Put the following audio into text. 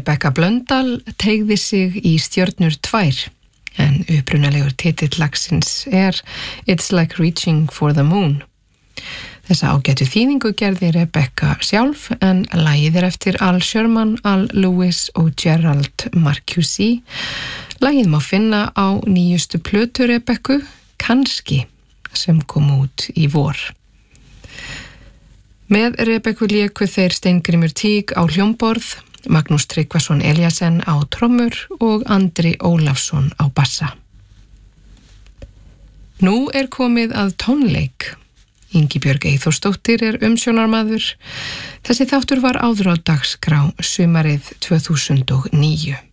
Rebekka Blöndal teygði sig í Stjörnur 2, en upprunalegur titill lagsins It's Like Reaching for the Moon. Þessa ágætu þýðingu gerði Rebekka sjálf, en lagið eftir Al Sherman, Al Lewis og Gerald Marcuse. Lagið má finna á nýjustu plötu Rebekku, Kannski, sem kom út í vor. Með Rebekku léku þeir Steingrímur Tíg á hljómborð, Magnús Tryggvason Eliasen á trommur og Andri Ólafsson á bassa. Nú komið að tónleik. Ingibjörg Eyþórsdóttir umsjónarmaður. Þessi þáttur var áður á dagskrá sumarið 2009.